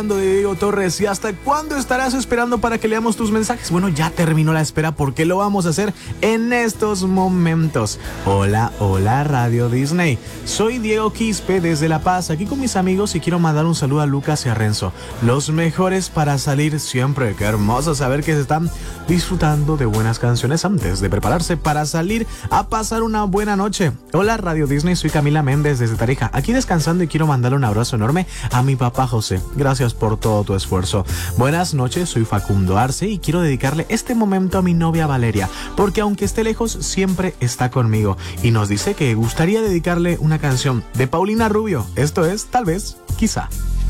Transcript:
De Diego Torres. ¿Y hasta cuándo estarás esperando para que leamos tus mensajes? Bueno, ya terminó la espera porque lo vamos a hacer en estos momentos. Hola, hola Radio Disney. Soy Diego Quispe desde La Paz, aquí con mis amigos, y quiero mandar un saludo a Lucas y a Renzo. Los mejores para salir siempre. Qué hermoso saber que se están disfrutando de buenas canciones antes de prepararse para salir a pasar una buena noche. Hola Radio Disney, soy Camila Méndez desde Tarija, aquí descansando, y quiero mandarle un abrazo enorme a mi papá José. Gracias por todo tu esfuerzo. Buenas noches, soy Facundo Arce y quiero dedicarle este momento a mi novia Valeria, porque aunque esté lejos, siempre está conmigo, y nos dice que gustaría dedicarle una canción de Paulina Rubio. Esto es, tal vez, quizá.